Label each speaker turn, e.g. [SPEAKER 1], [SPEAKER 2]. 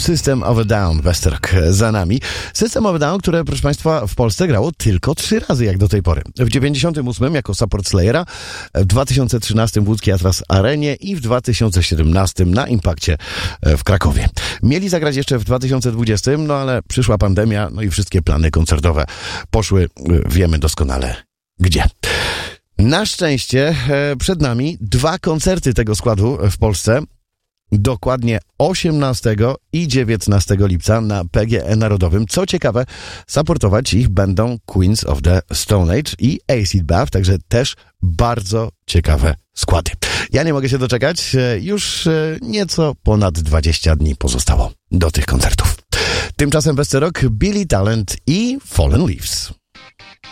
[SPEAKER 1] System of a Down, Westerok za nami. System of a Down, które, proszę Państwa, w Polsce grało tylko 3 razy jak do tej pory. W 98 jako support Slayera, w 2013 w Łódzkiej Atlas Arenie i w 2017 na Impakcie w Krakowie. Mieli zagrać jeszcze w 2020, no ale przyszła pandemia, no i wszystkie plany koncertowe poszły, wiemy doskonale gdzie. Na szczęście przed nami 2 koncerty tego składu w Polsce. Dokładnie 18 i 19 lipca na PGE Narodowym. Co ciekawe, supportować ich będą Queens of the Stone Age i Acid Bath, także też bardzo ciekawe składy. Ja nie mogę się doczekać, już nieco ponad 20 dni pozostało do tych koncertów. Tymczasem Westerok, Billy Talent i Fallen Leaves.